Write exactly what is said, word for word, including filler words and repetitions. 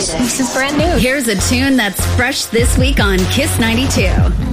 This is brand new. Here's a tune that's fresh this week on Kiss ninety-two.